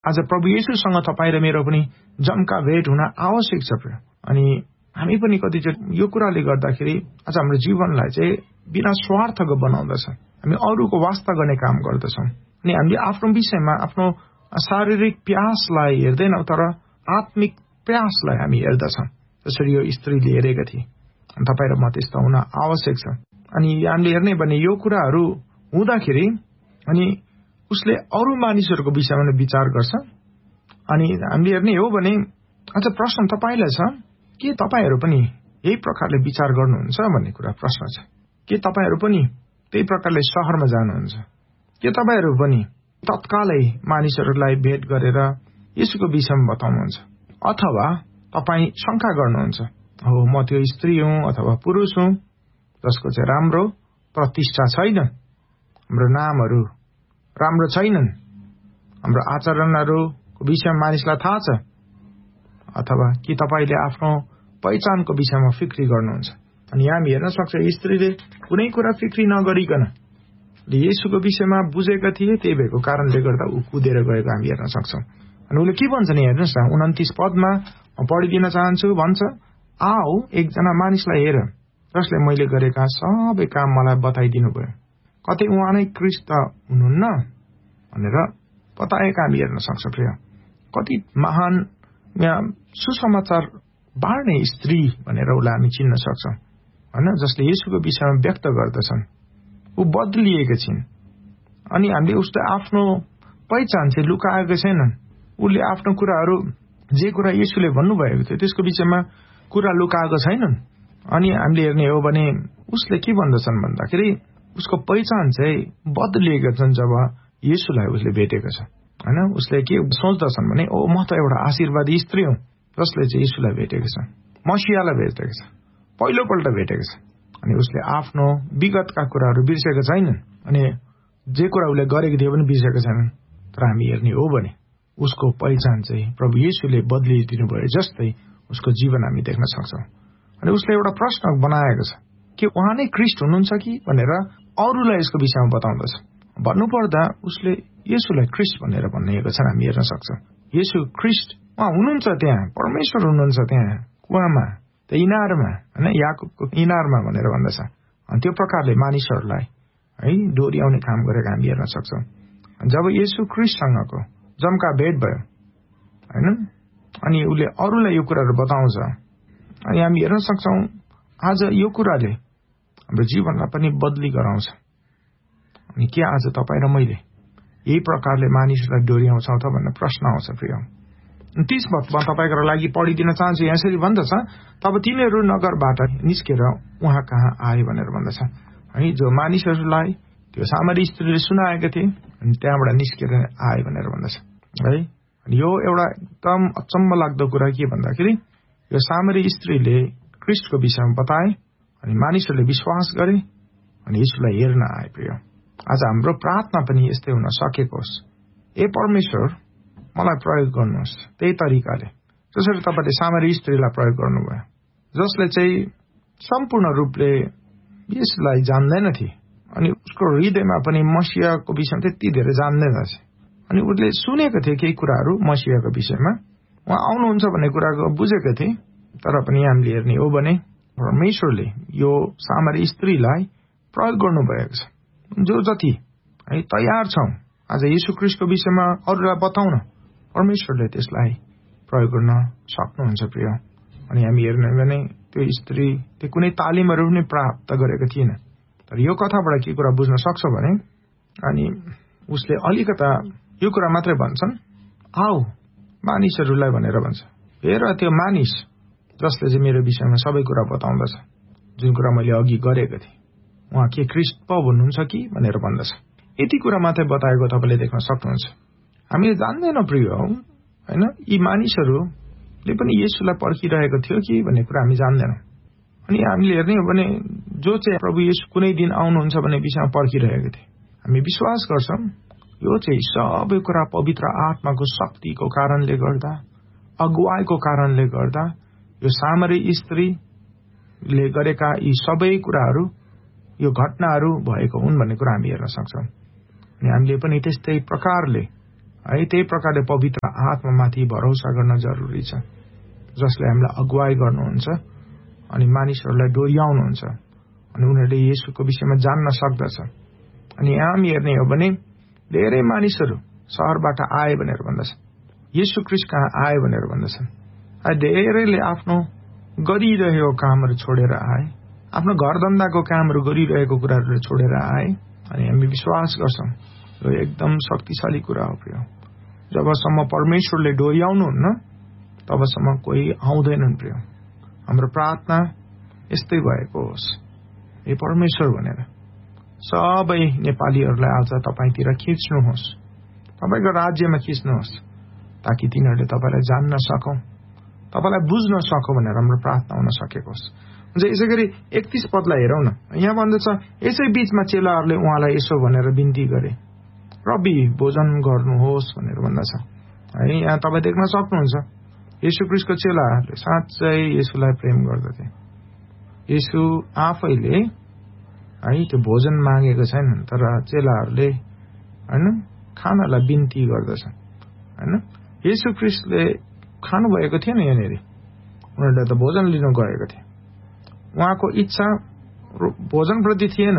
आज प्रभु येशूसँग तपाईँ र मेरो पनि जम्का भेट हुन आवश्यक छ प्रिय। अनि हामी पनि कतिचोटि यो कुराले गर्दाखेरि आज हाम्रो जीवनलाई चाहिँ बिना स्वार्थको बनाउँदछ। हामी अरूको वास्ता गर्ने काम गर्दछौँ अनि हामीले आफ्नो विषयमा आफ्नो शारीरिक प्यासलाई हेर्दैनौँ, तर आत्मिक प्यासलाई हामी हेर्दछौँ। जसरी यो स्त्रीले हेरेका थिए। तपाईँ र म त्यस्तो हुन आवश्यक छ। अनि हामीले हेर्ने भने यो कुराहरू हुँदाखेरि अनि उसले अरू मानिसहरूको विषयमा विचार गर्छ। अनि हामीले हेर्ने हो भने अझ प्रश्न तपाईलाई छ, के तपाईहरू पनि यही प्रकारले विचार गर्नुहुन्छ भन्ने कुरा प्रश्न छ। के तपाईहरू पनि त्यही प्रकारले शहरमा जानुहुन्छ? के तपाईहरू पनि तत्कालै मानिसहरूलाई भेट गरेर यसुको विषयमा बताउनुहुन्छ? अथवा तपाईँ शंका गर्नुहुन्छ, हो म त्यो स्त्री हुँ अथवा पुरुष हुँ जसको चाहिँ राम्रो प्रतिष्ठा छैन, हाम्रो नामहरू राम्रो छैनन्, हाम्रो आचरणहरूको विषयमा मानिसलाई थाहा छ? अथवा कि तपाईले आफ्नो पहिचानको विषयमा फिक्री गर्नुहुन्छ? अनि हामी हेर्न सक्छ स्त्रीले कुनै कुरा फिक्री नगरिकन येशूको विषयमा बुझेका थिए, त्यही भएको कारणले गर्दा ऊ कुदेर गएको हामी हेर्न सक्छौं। अनि उले के भन्छ नि हेर्नुस् न, 29 पदमा म पढिदिन चाहन्छु। भन्छ, आओ एकजना मानिसलाई हेर जसले मैले गरेका सबै काम मलाई बताइदिनु भयो। कतै उहाँ नै ख्रीष्ट हुनुहुन्न भनेर बताएका हामी हेर्न सक्छौं। प्रिय, कति महान सुसमाचार बाँड्ने स्त्री भनेर उसलाई हामी चिन्न सक्छौं हैन, जसले येशूको विषयमा व्यक्त गर्दछन्। ऊ बदलिएका छिन् अनि हामीले उसले आफ्नो पहिचान चाहिँ लुकाएका छैनन्। उसले आफ्नो कुराहरू जे कुरा येशूले भन्नुभएको थियो त्यसको विषयमा कुरा लुकाएको छैनन्। अनि हामीले हेर्ने हो भने उसले के भन्दछन् भन्दाखेरि उसको पहिचान चाहिँ बदलिएका छन् जब येशूलाई उसले भेटेको छ हैन। उसले के सोच्दछन् भने ओ म त एउटा आशीर्वादी स्त्री हुँ जसले चाहिँ येशूलाई भेटेको छ, मसीहालाई भेटेको छ, पहिलोपल्ट भेटेको छ। अनि उसले आफ्नो विगतका कुराहरू बिर्सेका छैनन् अनि जे कुरा उसले गरेको थियो पनि बिर्सेका छैनन्। तर हामी हेर्ने हो भने उसको पहिचान चाहिँ प्रभु येशूले बदलिदिनु भयो जस्तै उसको जीवन हामी देख्न सक्छौं। अनि उसले एउटा प्रश्न बनाएको छ, के उहाँ नै ख्रीष्ट हुनुहुन्छ कि भनेर अरूलाई यसको विषयमा बताउँदछ। भन्नुपर्दा उसले येशूलाई ख्रीष्ट भनेर भनिएको छ हामी हेर्न सक्छौं। येशू ख्रीष्ट उहाँ हुनुहुन्छ, त्यहाँ परमेश्वर हुनुहुन्छ, त्यहाँ कुवामा, त्यो इनारमा हैन, याकुबको इनारमा भनेर भन्दछ। अनि त्यो प्रकारले मानिसहरूलाई है डोर्याउने काम गरेको हामी हेर्न सक्छौं। जब येशू ख्रीष्टसँगको जम्का भेट भयो हैन, अनि उसले अरूलाई यो कुराहरू बताउँछ। अनि हामी हेर्न सक्छौं आज यो कुराले हाम्रो जीवनलाई पनि बदली गराउँछ। अनि के आज तपाईँ र मैले यही प्रकारले मानिसहरूलाई डोर्याउँछौँ त भन्ने प्रश्न आउँछ। प्रिय, 30 पदमा तपाईको लागि पढिदिन चाहन्छु। यसरी भन्दछ, तब तिनीहरू नगरबाट निस्केर उहाँ कहाँ आए भनेर भन्दछ है। जो मानिसहरूलाई त्यो सामरी स्त्रीले सुनाएका थिए अनि त्यहाँबाट निस्केर आए भनेर भन्दछ है। अनि यो एउटा एकदम अचम्म लाग्दो कुरा के भन्दाखेरि यो सामरी स्त्रीले ख्रीष्टको विषयमा बताए अनि मानिसहरूले विश्वास गरे अनि येशूलाई हेर्न आए। प्रिय, आज हाम्रो प्रार्थना पनि यस्तै हुन सकेको होस्। ए परमेश्वर, मलाई प्रयोग गर्नुहोस् त्यही तरिकाले जसरी तपाईले सामरी स्त्रीलाई प्रयोग गर्नुभयो, जसले चाहिँ सम्पूर्ण रूपले यसलाई जान्दैन थिए अनि उसको हृदयमा पनि मसीहाको विषयमा त्यति धेरै जान्दैन थिए। अनि उसले सुनेको थिए केही कुराहरू मसीहाको विषयमा, उहाँ आउनुहुन्छ भन्ने कुराको बुझेको थिए। तर पनि हामीले हेर्ने हो भने परमेश्वरले यो सामरी स्त्रीलाई प्रयोग गर्नुभएको छ। जो जति है तयार छौं आज येशू ख्रीष्टको विषयमा अरूलाई बताउन, परमेश्वरले त्यसलाई प्रयोग गर्न सक्नुहुन्छ। प्रिय, अनि हामी हेर्ने भने त्यो स्त्री त्यो कुनै तालिमहरू पनि प्राप्त गरेको थिएन। तर यो कथाबाट के कुरा बुझ्न सक्छ भने अनि उसले अलिकता यो कुरा मात्रै भन्छन्, आओ मानिसहरूलाई भनेर भन्छ। हेर त्यो मानिस जसले चाहिँ मेरो विषयमा सबै कुरा बताउँदछ, जुन कुरा मैले अघि गरेको थिएँ, उहाँ के ख्रीष्ट पो हुनुहुन्छ कि भनेर भन्दछ। यति कुरा मात्रै बताएको तपाईले देख्न सक्नुहुन्छ। हामीले जान्दैनौँ प्रिय हैन, यी मानिसहरूले पनि येशूलाई पर्खिरहेको थियो कि भन्ने कुरा हामी जान्दैनौँ। अनि हामीले हेर्ने हो भने जो चाहिँ प्रभु येशू कुनै दिन आउनुहुन्छ भन्ने विषयमा पर्खिरहेको थिए। हामी विश्वास गर्छौं यो चाहिँ सबै कुरा पवित्र आत्माको शक्तिको कारणले गर्दा, अगुवाईको कारणले गर्दा यो सामरी स्त्रीले गरेका यी सबै कुराहरू, यो घटनाहरू भएको हुन् भन्ने कुरा हामी हेर्न सक्छौं। अनि हामीले पनि त्यस्तै प्रकारले है। त्यही प्रकारले पवित्र आत्मामाथि भरोसा गर्न जरुरी छ, जसले हामीलाई अगुवाई गर्नुहुन्छ अनि मानिसहरूलाई डोर्याउनुहुन्छ अनि उनीहरूले येशूको विषयमा जान्न सक्दछ। अनि यहाँ हामी हेर्ने हो भने धेरै मानिसहरू शहरबाट आए भनेर भन्दछन्, येशू ख्रीष्ट कहाँ आए भनेर भन्दछन्। धेरैले आफ्नो गरिरहेको कामहरू छोडेर आए, आफ्नो घरधन्दाको कामहरू गरिरहेको कुराहरू छोडेर आए। अनि हामी विश्वास गर्छौं यो एकदम शक्तिशाली कुरा हो प्रिय। जबसम्म परमेश्वरले डोर्याउनुहुन्न तबसम्म कोही आउँदैनन् प्रिय। हाम्रो प्रार्थना यस्तै भएको होस्, हे परमेश्वर भनेर सबै नेपालीहरूलाई आज तपाईतिर खिच्नुहोस्, तपाईको राज्यमा खिच्नुहोस्, ताकि तिनीहरूले तपाईलाई जान्न सकौं, तपाईलाई बुझ्न सकौं भनेर हाम्रो प्रार्थना हुन सकेको होस्। हुन्छ, यसै गरी 31 पदलाई हेरौं न। यहाँ भन्दछ, यसै बीचमा चेलाहरूले उहाँलाई यसो भनेर बिन्ती गरे, रब्बी भोजन गर्नुहोस् भनेर भन्दछ है। यहाँ तपाईँ देख्न सक्नुहुन्छ येशू ख्रीष्टको चेलाहरूले साँच्चै येशूलाई प्रेम गर्दथे। येशू आफैले है त्यो भोजन मागेको छैनन्, तर चेलाहरूले हैन खानलाई बिन्ती गर्दछन् हैन। येशू ख्रीष्टले खानु भएको थिएन यहाँनिर, उनीहरूले त भोजन लिन गएको थिए, उहाँको इच्छा भोजनप्रति थिएन।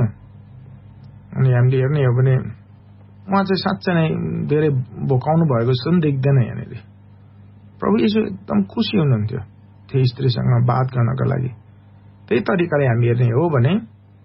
अनि हामीले हेर्ने हो भने उहाँ चाहिँ साँच्चै नै धेरै भोकाउनु भएको जस्तो पनि देख्दैन यहाँनिर। प्रभु येशू एकदम खुसी हुनुहुन्थ्यो त्यो स्त्रीसँग बात गर्नका लागि। त्यही तरिकाले हामी हेर्ने हो भने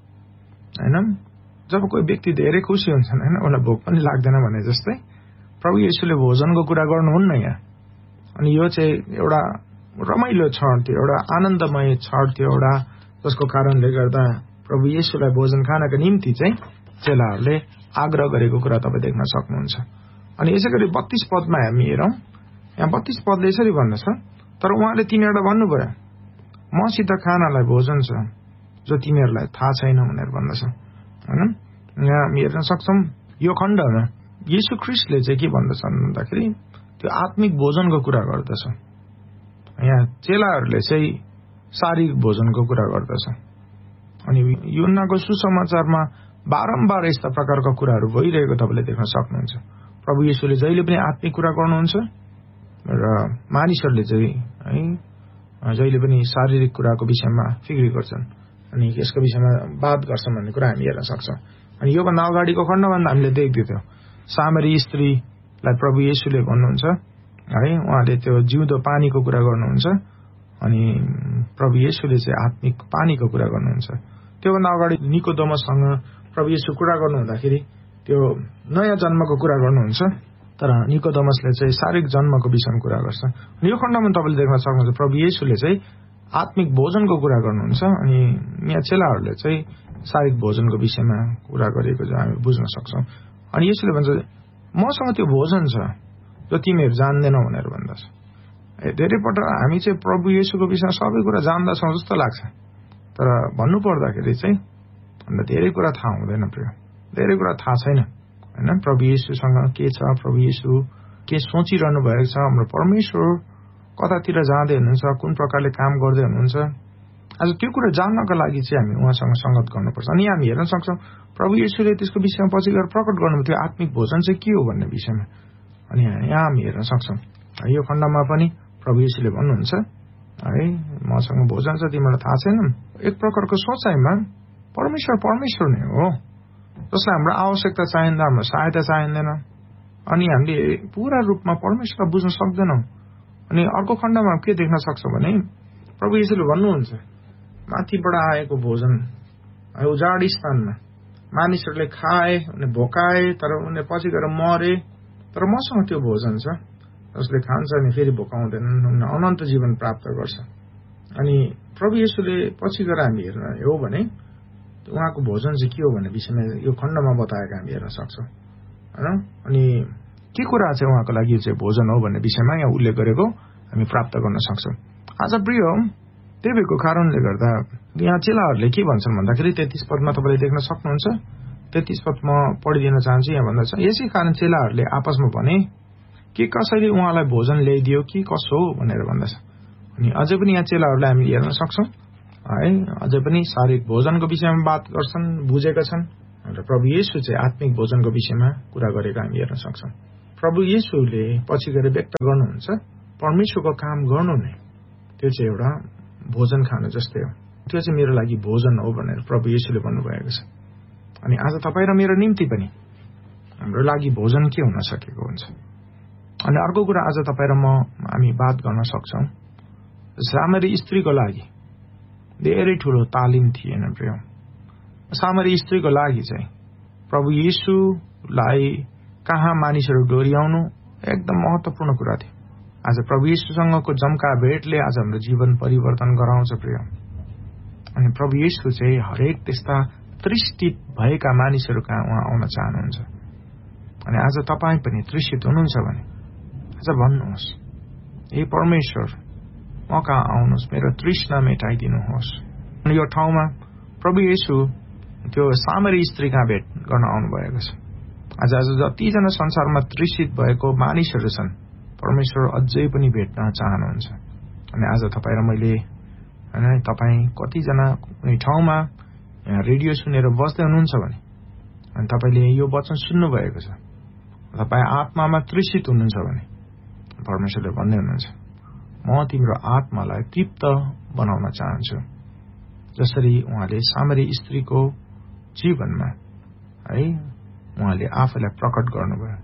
हैन, जब कोही व्यक्ति धेरै खुसी हुन्छन् हैन, उनीलाई भोक पनि लाग्दैन भने जस्तै प्रभु येशूले भोजनको कुरा गर्नुहुन्न यहाँ। अनि यो चाहिँ एउटा रमाइलो क्षण थियो, एउटा आनन्दमय क्षण थियो, एउटा जसको कारणले गर्दा प्रभु येशूलाई भोजन खानका निम्ति चाहिँ चेलाहरूले आग्रह गरेको कुरा तपाईँ देख्न सक्नुहुन्छ। अनि यसै गरी 32 पदमा हामी हेरौं। यहाँ 32 पदले यसरी भन्दछ, तर उहाँले तिनीहरूलाई भन्नुभयो, मसित खानालाई भोजन छ जो तिमीहरूलाई थाहा छैन भनेर भन्दछ हैन। यहाँ हामी हेर्न सक्छौं यो खण्डमा येशू ख्रीष्टले चाहिँ के भन्दछन् भन्दाखेरि त्यो आत्मिक भोजनको कुरा गर्दछ। यहाँ चेलाहरूले चाहिँ शारीरिक भोजनको कुरा गर्दछ। अनि यूहन्नाको सुसमाचारमा बारम्बार यस्ता प्रकारका कुराहरू भइरहेको तपाईले देख्न सक्नुहुन्छ। प्रभु येशूले जहिले पनि आत्मिक कुरा गर्नुहुन्छ र मानिसहरूले चाहिँ है जहिले पनि शारीरिक कुराको विषयमा फिक्री गर्छन् अनि यसको विषयमा बात गर्छन् भन्ने कुरा हामी हेर्न सक्छौं। अनि योभन्दा अगाडिको खण्डमा हामीले देख्दैथ्यौं सामरी स्त्रीलाई प्रभु येशूले भन्नुहुन्छ है, उहाँले त्यो जिउँदो पानीको कुरा गर्नुहुन्छ अनि प्रभु येशूले चाहिँ आत्मिक पानीको कुरा गर्नुहुन्छ। त्योभन्दा अगाडि निकोदेमससँग प्रभु येशू कुरा गर्नुहुँदाखेरि त्यो नयाँ जन्मको कुरा गर्नुहुन्छ, तर निकोदेमसले चाहिँ शारीरिक जन्मको विषयमा कुरा गर्छ। अनि यो खण्डमा तपाईले देख्न सक्नुहुन्छ प्रभु येशूले चाहिँ आत्मिक भोजनको कुरा गर्नुहुन्छ अनि यहाँ चेलाहरूले चाहिँ शारीरिक भोजनको विषयमा कुरा गरेको चाहिँ हामी बुझ्न सक्छौं। अनि येशूले भन्छ मसँग त्यो भोजन छ जो तिमीहरू जान्दैनौ भनेर भन्दछ। धेरै पटक हामी चाहिँ प्रभु येशूको विषयमा सबै कुरा जान्दछौं जस्तो लाग्छ, तर भन्नु पर्दाखेरि चाहिँ हामीलाई धेरै कुरा थाहा हुँदैन प्रिय, धेरै कुरा थाहा छैन हैन। प्रभु येशूसँग के छ, प्रभु येशू के सोचिरहनु भएको छ, हाम्रो परमेश्वर कतातिर जाँदै हुनुहुन्छ, कुन प्रकारले काम गर्दै हुनुहुन्छ, आज त्यो कुरा जान्नका लागि चाहिँ हामी उहाँसँग संगत गर्नुपर्छ। अनि हामी हेर्न सक्छौं प्रभु येशूले त्यसको विषयमा पछि गएर प्रकट गर्नुभयो त्यो आत्मिक भोजन चाहिँ के हो भन्ने विषयमा। अनि यहाँ हामी हेर्न सक्छौं यो खण्डमा पनि प्रभु येशूले भन्नुहुन्छ है मसँग भोजन छ तिमीलाई थाहा छैन। एक प्रकारको सोचाइमा परमेश्वर नै हो जसलाई हाम्रो आवश्यकता चाहिँदा हाम्रो सहायता चाहिँदैन अनि हामीले पूरा रूपमा परमेश्वरलाई बुझ्न सक्दैनौं। अनि अर्को खण्डमा के देख्न सक्छौं भने प्रभु येशूले भन्नुहुन्छ माथिबाट आएको भोजन उजाडी स्थानमा मानिसहरूले खाए, उनीहरूले भोकाए, तर उनीहरूले पछि गएर मरे, तर मसँग त्यो भोजन छ जसले खान्छ अनि फेरि भोकाउँदैनन्, उनीहरूले अनन्त जीवन प्राप्त गर्छ। अनि प्रभु येशूले पछि गएर हामी हेर्न हो भने उहाँको भोजन चाहिँ के हो भन्ने विषयमा यो खण्डमा बताएका हामी हेर्न सक्छौं हैन। अनि के कुरा चाहिँ उहाँको लागि चाहिँ भोजन हो भन्ने विषयमा यहाँ उल्लेख गरेको हामी प्राप्त गर्न सक्छौं। आज प्रिय त्यही भएको कारणले गर्दा यहाँ चेलाहरूले के भन्छन् भन्दाखेरि 33 पदमा तपाईले देख्न सक्नुहुन्छ। 33 पद म पढिदिन चाहन्छु। यहाँ भन्दछ यसै कारण चेलाहरूले आपसमा भने के कसैले उहाँलाई भोजन ल्याइदियो कि कसो हो भनेर भन्दछ। अनि अझै पनि यहाँ चेलाहरूलाई हामी हेर्न सक्छौं है, अझै पनि शारीरिक भोजनको विषयमा बात गर्छन्, बुझेका छन् र प्रभु येशू चाहिँ आत्मिक भोजनको विषयमा कुरा गरेको हामी हेर्न सक्छौं। प्रभु येशूले पछि गएर व्यक्त गर्नुहुन्छ, परमेश्वरको काम गर्नु नै त्यो चाहिँ एउटा भोजन खानु जस्तै हो, त्यो चाहिँ मेरो लागि भोजन हो भनेर प्रभु येशूले भन्नुभएको छ। अनि आज तपाईँ र मेरो निम्ति पनि हाम्रो लागि भोजन के हुन सकेको हुन्छ। अनि अर्को कुरा आज तपाईँ र हामी बात गर्न सक्छौँ, सामरी स्त्रीको लागि धेरै ठुलो तालिम थिएन प्रिय। सामरी स्त्रीको लागि चाहिँ प्रभु येशूलाई कहाँ मानिसहरू डोर्याउनु एकदम महत्त्वपूर्ण कुरा थियो। आज प्रभु येशूसँगको जम्का भेटले आज हाम्रो जीवन परिवर्तन गराउँछ प्रिय। अनि प्रभु येशू चाहिँ हरेक त्यस्ता तृष्टित भएका मानिसहरू कहाँ उहाँ आउन चाहनुहुन्छ। अनि आज तपाईँ पनि तृषित हुनुहुन्छ भने आज भन्नुहोस्, हे परमेश्वर म कहाँ आउनुहोस्, मेरो तृष्णा मेटाइदिनुहोस्। अनि यो ठाउँमा प्रभु येशू त्यो सामरी स्त्री कहाँ भेट गर्न आउनुभएको छ। आज जतिजना संसारमा तृषित भएको मानिसहरू छन्, परमेश्वर अझै पनि भेट्न चाहनुहुन्छ। अनि आज तपाईँ र मैले होइन, तपाईँ कतिजना कुनै ठाउँमा रेडियो सुनेर बस्दै हुनुहुन्छ भने अनि तपाईँले यो वचन सुन्नुभएको छ, तपाईँ आत्मामा तृषित हुनुहुन्छ भने परमेश्वरले भन्दै हुनुहुन्छ, म तिम्रो आत्मालाई तृप्त बनाउन चाहन्छु। जसरी उहाँले सामरी स्त्रीको जीवनमा है उहाँले आफैलाई प्रकट गर्नुभयो।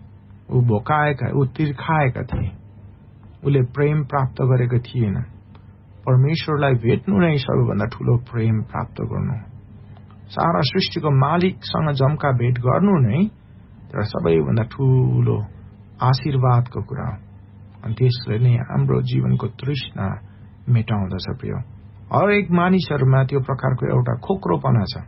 ऊ भोकाएका, ऊ तिर्खाएका थिए, उसले प्रेम प्राप्त गरेको थिएन। परमेश्वरलाई भेट्नु नै सबैभन्दा ठूलो प्रेम प्राप्त गर्नु, सारा सृष्टिको मालिकसँग जम्का भेट गर्नु नै तर सबैभन्दा ठूलो आशीर्वादको कुरा हो। अनि त्यसले नै हाम्रो जीवनको तृष्णा मेटाउँदछ प्रिय। हरेक मानिसहरूमा त्यो प्रकारको एउटा खोक्रोपना छ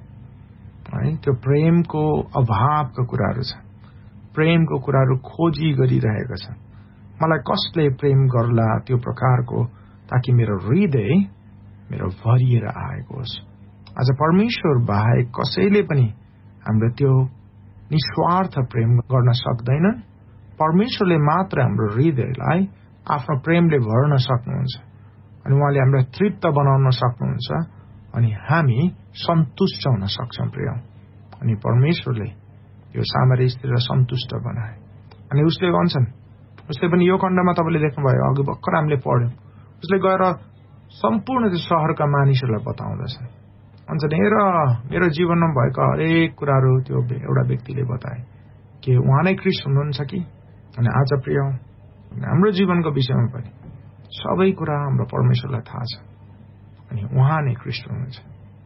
है, त्यो प्रेमको अभावको कुराहरू छ, प्रेमको कुराहरू खोजी गरिरहेको छ। मलाई कसले प्रेम गर्ला त्यो प्रकारको, ताकि मेरो हृदय मेरो भरिएर आएको होस्। आज परमेश्वर बाहेक कसैले पनि हाम्रो त्यो निस्वार्थ प्रेम गर्न सक्दैनन्। परमेश्वरले मात्र हाम्रो हृदयलाई आफ्नो प्रेमले भर्न सक्नुहुन्छ अनि उहाँले हामीलाई तृप्त बनाउन सक्नुहुन्छ अनि हामी सन्तुष्ट हुन सक्छौं प्रिय। अनि परमेश्वरले यो सामरी स्त्रीलाई सन्तुष्ट बनाए। अनि उसले भन्छन्, उसले पनि यो खण्डमा तपाईले देख्नुभयो, अघि भर्खर हामीले पढ्यौं, उसले गएर सम्पूर्ण त्यो शहरका मानिसहरूलाई बताउँदछ। भन्छन्, हेर मेरो जीवनमा भएका हरेक कुराहरू त्यो एउटा व्यक्तिले बताए कि उहाँ नै ख्रीष्ट हुनुहुन्छ कि। अनि आज प्रिय हाम्रो जीवनको विषयमा पनि सबै कुरा हाम्रो परमेश्वरलाई थाहा छ अनि उहाँ नै ख्रीष्ट हुनुहुन्छ।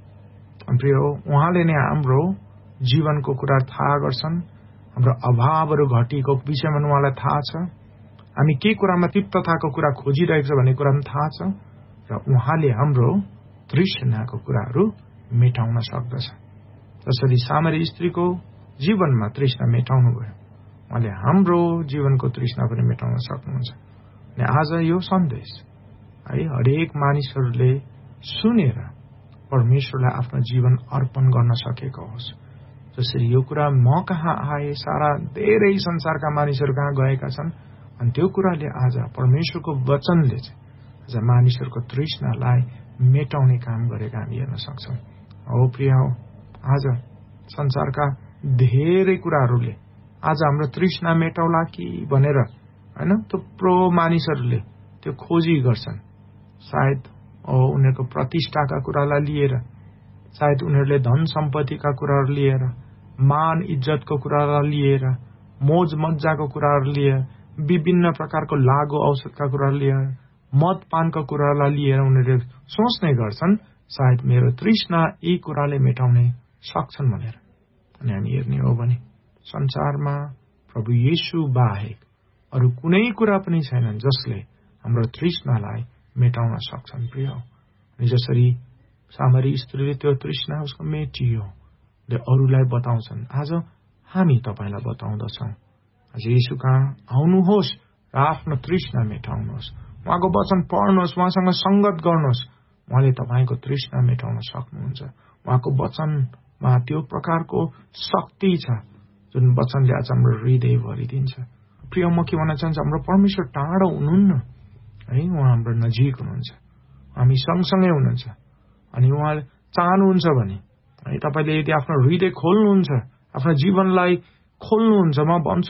अनि प्रिय उहाँले नै हाम्रो जीवनको कुरा थाहा गर्छन्, हाम्रो अभावहरू घटेको विषयमा उहाँलाई थाहा छ, हामी के कुरामा तृप्तताको कुरा खोजिरहेको छ भन्ने कुरा पनि थाहा छ र उहाँले हाम्रो तृष्णाको कुराहरू मेटाउन सक्दछ। जसरी सामरी स्त्रीको जीवनमा तृष्णा मेटाउनु भयो, उहाँले हाम्रो जीवनको तृष्णा पनि मेटाउन सक्नुहुन्छ। अनि आज यो सन्देश है हरेक मानिसहरूले सुनेर परमेश्वरलाई आफ्नो जीवन अर्पण गर्न सकेको होस्। जसरी यो कुरा म कहाँ आए, सारा धेरै संसारका मानिसहरू कहाँ गएका छन् अनि त्यो कुराले आज परमेश्वरको वचनले चाहिँ आज मानिसहरूको तृष्णालाई मेटाउने काम गरेका हामी हेर्न सक्छौं। हो प्रिय हो, आज संसारका धेरै कुराहरूले आज हाम्रो तृष्णा मेटाउला कि भनेर हैन थुप्रो मानिसहरूले त्यो खोजी गर्छन्। सायद उनीहरूको प्रतिष्ठाका कुरालाई लिएर, सायद उनीहरूले धन सम्पत्तिका कुराहरू लिएर, मान इज्जतको कुरालाई लिएर, मोज मज्जाको कुराहरू लिएर, विभिन्न प्रकारको लागु औषधका कुराहरू लिएर, मदपानको कुरालाई लिएर उनीहरूले सोच्ने गर्छन् सायद मेरो तृष्णा यी कुराले मेटाउने सक्छन् भनेर। अनि हामी हेर्ने हो भने संसारमा प्रभु येशू बाहेक अरू कुनै कुरा पनि छैनन् जसले हाम्रो तृष्णालाई मेटाउन सक्छन् प्रिय। अनि जसरी सामरी स्त्रीले त्यो तृष्णा उसको मेटियो अरूलाई बताउँछन्, आज हामी तपाईलाई बताउँदछौं। आज येशू कहाँ आउनुहोस् र आफ्नो तृष्णा मेटाउनुहोस्, उहाँको वचन पढ्नुहोस्, उहाँसँग संगत गर्नुहोस्, उहाँले तपाईको तृष्णा मेटाउन सक्नुहुन्छ। उहाँको वचनमा त्यो प्रकारको शक्ति छ जुन वचनले आज हाम्रो हृदय भरिदिन्छ। प्रिय म के भन्न चाहन्छु, हाम्रो परमेश्वर टाढो हुनुहुन्न है, उहाँ हाम्रो नजिक हुनुहुन्छ, हामी सँगसँगै हुनुहुन्छ। अनि उहाँले चाहनुहुन्छ भने है तपाईले यदि आफ्नो हृदय खोल्नुहुन्छ, आफ्नो जीवनलाई खोल्नुहुन्छ, म भन्छु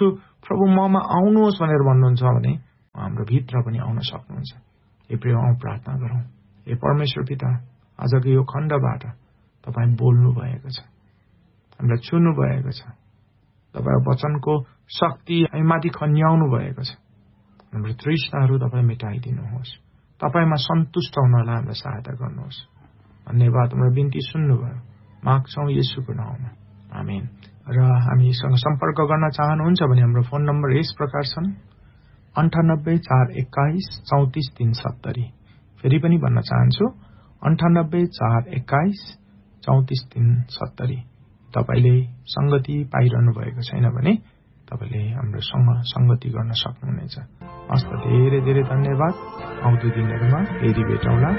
प्रभु ममा आउनुहोस् भनेर भन्नुहुन्छ भने हाम्रो भित्र पनि आउन सक्नुहुन्छ। हे प्रिय, प्रार्थना गरौँ। हे परमेश्वर पिता, आजको यो खण्डबाट तपाईँ बोल्नु भएको छ, हामीलाई छुनु भएको छ। तपाईँ वचनको शक्ति हामी माथि खन्याउनु भएको छ। हाम्रो तृष्णाहरू तपाईँ मेटाइदिनुहोस्। तपाईँमा सन्तुष्ट हुनलाई हामीलाई सहायता गर्नुहोस्। धन्यवाद, हाम्रो बिन्ती सुन्नुभयो, माग्छौँ येशूको नाउँमा, आमेन। र हामीसँग सम्पर्क गर्न चाहनुहुन्छ भने हाम्रो फोन नम्बर यस प्रकार छन्: 9841213437। फेरि पनि भन्न चाहन्छु, 9841213437। तपाईले संगति पाइरहनु भएको छैन भने तपाईले हाम्रोसँग संगति गर्न सक्नुहुनेछ। हस्त धेरै धेरै धन्यवाद। आउँदो दिनहरूमा फेरि भेटौँला।